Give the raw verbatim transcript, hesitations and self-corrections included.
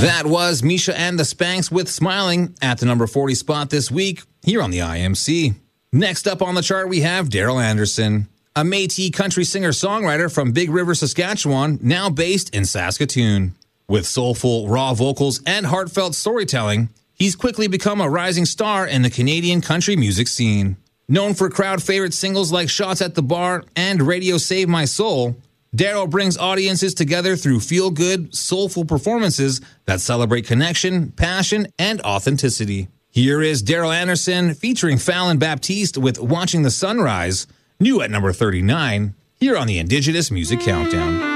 That was Misha and the Spanks with Smiling at the number forty spot this week here on the I M C. Next up on the chart, we have Daryl Anderson, a Métis country singer-songwriter from Big River, Saskatchewan, now based in Saskatoon. With soulful, raw vocals and heartfelt storytelling, he's quickly become a rising star in the Canadian country music scene. Known for crowd-favorite singles like Shots at the Bar and Radio Save My Soul, Daryl brings audiences together through feel-good, soulful performances that celebrate connection, passion, and authenticity. Here is Daryl Anderson featuring Fallon Baptiste with Watching the Sunrise, new at number thirty-nine, here on the Indigenous Music Countdown.